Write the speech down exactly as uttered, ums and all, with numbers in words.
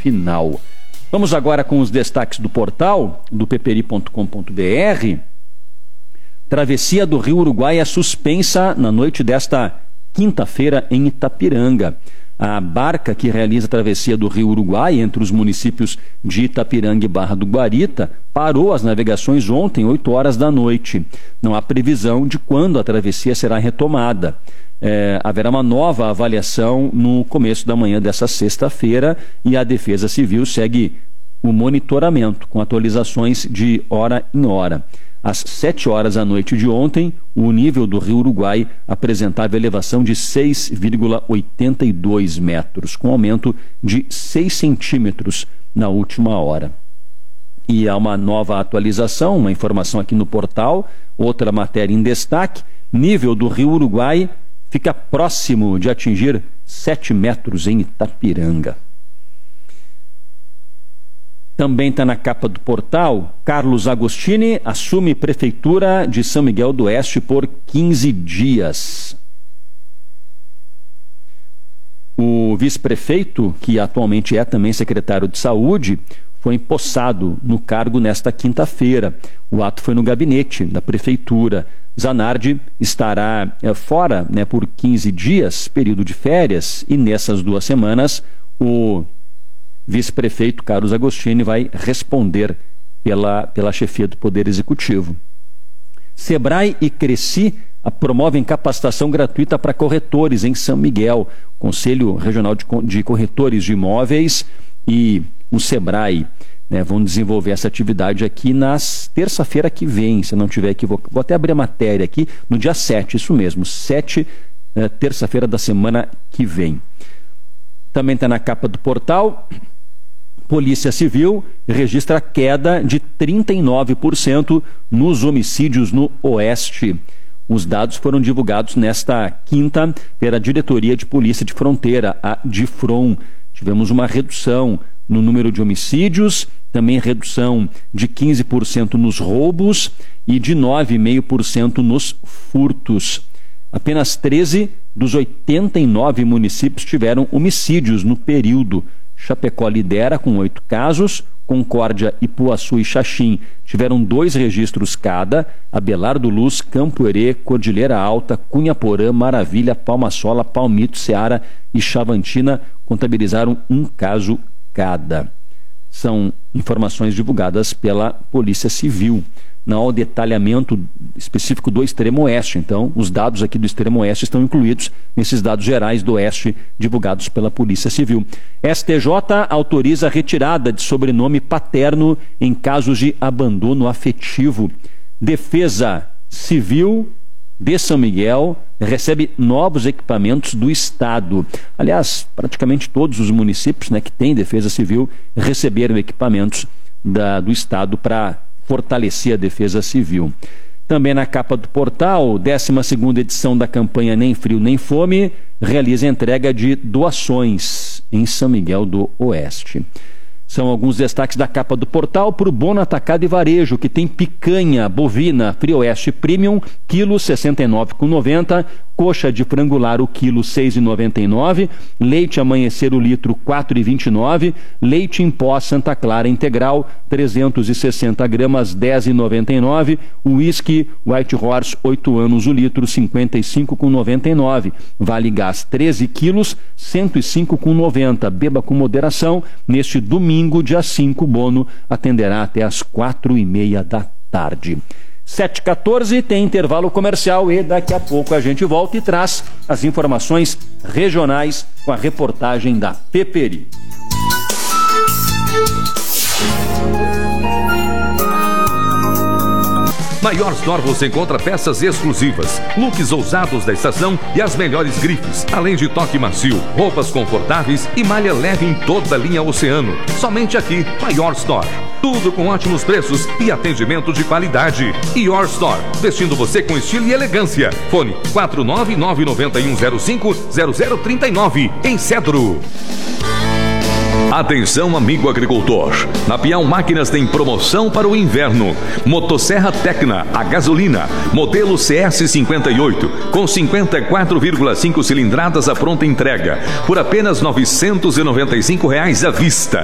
final. Vamos agora com os destaques do portal, do peperi ponto com ponto br. Travessia do Rio Uruguai é suspensa na noite desta quinta-feira em Itapiranga. A barca que realiza a travessia do Rio Uruguai entre os municípios de Itapiranga e Barra do Guarita parou as navegações ontem, oito horas da noite. Não há previsão de quando a travessia será retomada. É, haverá uma nova avaliação no começo da manhã dessa sexta-feira e a Defesa Civil segue o monitoramento com atualizações de hora em hora. Às sete horas da noite de ontem, o nível do Rio Uruguai apresentava elevação de seis vírgula oitenta e dois metros, com aumento de seis centímetros na última hora. E há uma nova atualização, uma informação aqui no portal, outra matéria em destaque: nível do Rio Uruguai fica próximo de atingir sete metros em Itapiranga. Também está na capa do portal, Carlos Agostini assume Prefeitura de São Miguel do Oeste por quinze dias. O vice-prefeito, que atualmente é também secretário de Saúde, foi empossado no cargo nesta quinta-feira. O ato foi no gabinete da Prefeitura. Zanardi estará é, fora né, por quinze dias, período de férias, e nessas duas semanas o vice-prefeito Carlos Agostini vai responder pela, pela chefia do Poder Executivo. Sebrae e Cresci promovem capacitação gratuita para corretores em São Miguel. Conselho Regional de, de Corretores de Imóveis e o Sebrae né, vão desenvolver essa atividade aqui na terça-feira que vem, se eu não tiver equivocado. Vou até abrir a matéria aqui, no dia sete, isso mesmo, sete, eh, terça-feira da semana que vem. Também está na capa do portal. Polícia Civil registra queda de trinta e nove por cento nos homicídios no Oeste. Os dados foram divulgados nesta quinta pela Diretoria de Polícia de Fronteira, a DIFRON. Tivemos uma redução no número de homicídios, também redução de quinze por cento nos roubos e de nove vírgula cinco por cento nos furtos. Apenas treze dos oitenta e nove municípios tiveram homicídios no período. Chapecó lidera com oito casos, Concórdia, Ipuaçu e Xaxim tiveram dois registros cada, Abelardo Luz, Campo Herê, Cordilheira Alta, Cunha Porã, Maravilha, Palma Sola, Palmito, Ceará e Chavantina contabilizaram um caso cada. São informações divulgadas pela Polícia Civil. Não há o detalhamento específico do Extremo Oeste. Então, os dados aqui do Extremo Oeste estão incluídos nesses dados gerais do Oeste divulgados pela Polícia Civil. S T J autoriza a retirada de sobrenome paterno em casos de abandono afetivo. Defesa Civil de São Miguel recebe novos equipamentos do Estado. Aliás, praticamente todos os municípios né, que têm Defesa Civil receberam equipamentos da, do Estado para fortalecer a defesa civil. Também na capa do portal, décima segunda edição da campanha Nem Frio Nem Fome realiza entrega de doações em São Miguel do Oeste. São alguns destaques da capa do portal para o Bono Atacado e Varejo, que tem picanha bovina Frioeste Premium, quilo sessenta e nove reais e noventa centavos, coxa de frangular o quilo seis reais e noventa e nove centavos, leite Amanhecer o litro quatro reais e vinte e nove centavos, leite em pó Santa Clara integral trezentos e sessenta gramas dez reais e noventa e nove centavos, uísque White Horse oito anos o litro cinquenta e cinco reais e noventa e nove centavos, Vale Gás treze quilos cento e cinco reais e noventa centavos. Beba com moderação. Neste domingo, dia cinco, Bono atenderá até às quatro e meia da tarde. sete e quatorze, tem intervalo comercial e daqui a pouco a gente volta e traz as informações regionais com a reportagem da Peperi. Na Your Store você encontra peças exclusivas, looks ousados da estação e as melhores grifes, além de toque macio, roupas confortáveis e malha leve em toda a linha Oceano. Somente aqui na Your Store. Tudo com ótimos preços e atendimento de qualidade. Your Store, vestindo você com estilo e elegância. Fone quatro nove nove nove um zero cinco zero zero três nove, em Cedro. Atenção, amigo agricultor. Na Pião Máquinas tem promoção para o inverno. Motosserra Tecna, a gasolina, modelo C S cinquenta e oito, com cinquenta e quatro vírgula cinco cilindradas à pronta entrega, por apenas novecentos e noventa e cinco reais à vista.